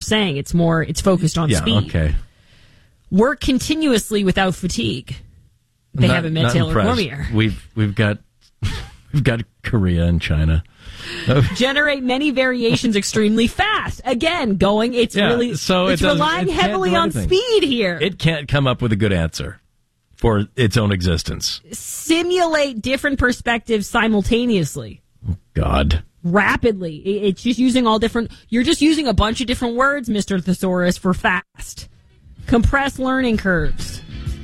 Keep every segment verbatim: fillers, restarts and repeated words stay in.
saying. It's more, it's focused on yeah, speed. Okay. Work continuously without fatigue. They not, haven't met not Taylor impressed. Cormier. We've we've got we've got Korea and China. Generate many variations extremely fast. Again, going, it's yeah, really, so it's it relying it heavily on speed here. It can't come up with a good answer for its own existence. Simulate different perspectives simultaneously. Oh, God. Rapidly. It's just using all different, you're just using a bunch of different words, Mister Thesaurus, for fast. Compress learning curves.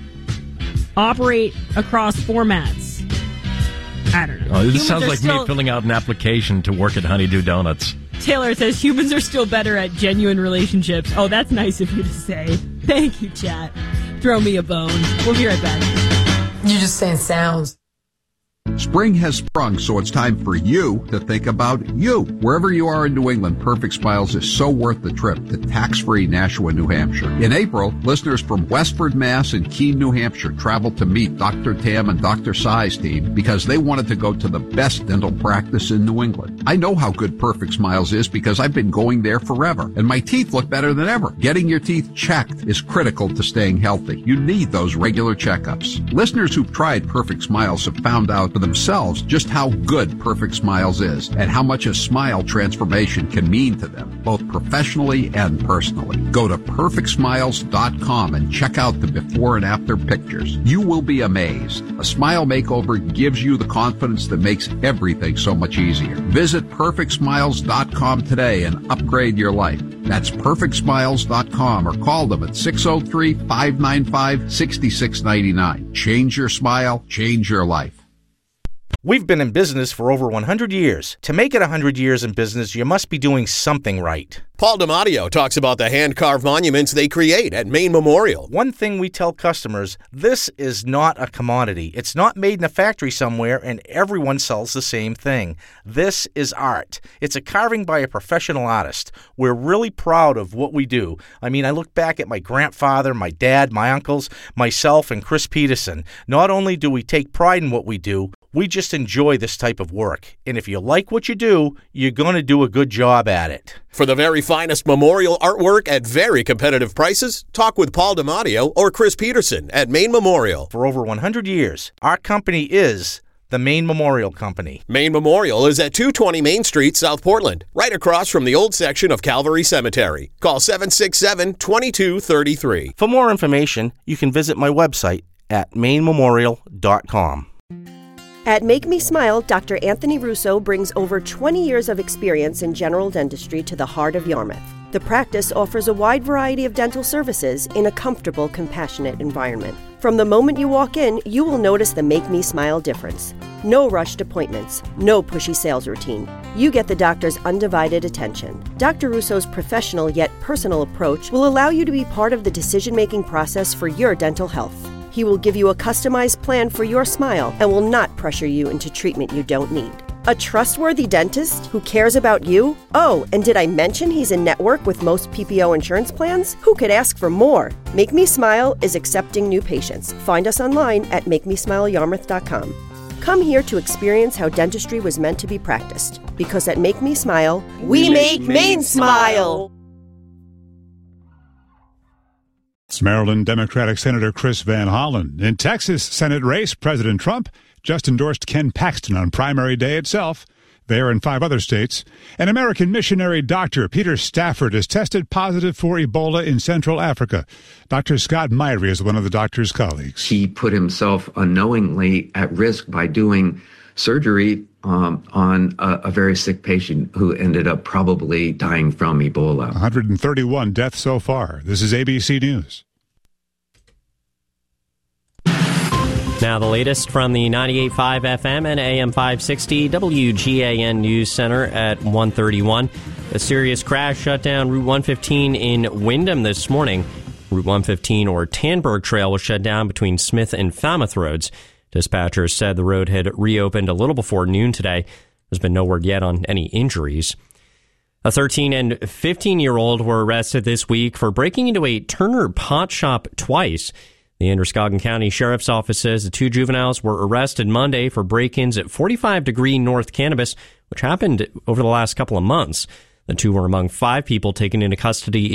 Operate across formats. I don't know. Oh, this Humans sounds like still, me filling out an application to work at Honeydew Donuts. Taylor says humans are still better at genuine relationships. Oh, that's nice of you to say. Thank you, chat. Throw me a bone. We'll be right back. You're just saying sounds. Spring has sprung, so it's time for you to think about you. Wherever you are in New England, Perfect Smiles is so worth the trip to tax-free Nashua, New Hampshire. In April, listeners from Westford, Mass. and Keene, New Hampshire traveled to meet Doctor Tam and Doctor Sai's team because they wanted to go to the best dental practice in New England. I know how good Perfect Smiles is because I've been going there forever, and my teeth look better than ever. Getting your teeth checked is critical to staying healthy. You need those regular checkups. Listeners who've tried Perfect Smiles have found out for themselves just how good Perfect Smiles is and how much a smile transformation can mean to them, both professionally and personally. Go to perfect smiles dot com and check out the before and after pictures. You will be amazed. A smile makeover gives you the confidence that makes everything so much easier. Visit perfect smiles dot com today and upgrade your life. That's perfect smiles dot com or call them at six oh three, five nine five, six six nine nine. Change your smile, change your life. We've been in business for over one hundred years. To make it one hundred years in business, you must be doing something right. Paul DiMatteo talks about the hand-carved monuments they create at Maine Memorial. One thing we tell customers, this is not a commodity. It's not made in a factory somewhere and everyone sells the same thing. This is art. It's a carving by a professional artist. We're really proud of what we do. I mean, I look back at my grandfather, my dad, my uncles, myself, and Chris Peterson. Not only do we take pride in what we do, we just enjoy this type of work. And if you like what you do, you're going to do a good job at it. For the very finest memorial artwork at very competitive prices, talk with Paul DiMatteo or Chris Peterson at Maine Memorial. For over one hundred years, our company is the Maine Memorial Company. Maine Memorial is at two twenty Main Street, South Portland, right across from the old section of Calvary Cemetery. Call seven six seven, two two three three. For more information, you can visit my website at maine memorial dot com. At Make Me Smile, Doctor Anthony Russo brings over twenty years of experience in general dentistry to the heart of Yarmouth. The practice offers a wide variety of dental services in a comfortable, compassionate environment. From the moment you walk in, you will notice the Make Me Smile difference. No rushed appointments, no pushy sales routine. You get the doctor's undivided attention. Doctor Russo's professional yet personal approach will allow you to be part of the decision-making process for your dental health. He will give you a customized plan for your smile and will not pressure you into treatment you don't need. A trustworthy dentist who cares about you? Oh, and did I mention he's in network with most P P O insurance plans? Who could ask for more? Make Me Smile is accepting new patients. Find us online at make me smile yarmouth dot com. Come here to experience how dentistry was meant to be practiced. Because at Make Me Smile, we, we make Maine smile. It's Maryland Democratic Senator Chris Van Hollen. In Texas Senate race, President Trump just endorsed Ken Paxton on primary day itself. There and five other states. An American missionary doctor, Peter Stafford, has tested positive for Ebola in Central Africa. Doctor Scott Myrie is one of the doctor's colleagues. He put himself unknowingly at risk by doing surgery um, on a, a very sick patient who ended up probably dying from Ebola. one hundred thirty-one deaths so far. This is A B C News. Now the latest from the ninety-eight point five F M and A M five sixty W G A N News Center at one thirty-one. A serious crash shut down Route one fifteen in Windham this morning. Route one fifteen, or Tanberg Trail, was shut down between Smith and Falmouth roads. Dispatchers said the road had reopened a little before noon today. There's been no word yet on any injuries. A thirteen and fifteen-year-old were arrested this week for breaking into a Turner pot shop twice. The Androscoggin County Sheriff's Office says the two juveniles were arrested Monday for break-ins at forty-five Degree North Cannabis, which happened over the last couple of months. The two were among five people taken into custody